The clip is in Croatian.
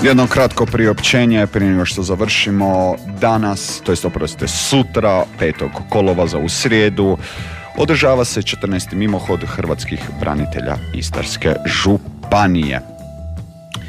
Jedno kratko priopćenje prije nego što završimo. Danas, to jest oprostite sutra, 5. kolovoza u srijedu, održava se 14. mimohod hrvatskih branitelja Istarske županije.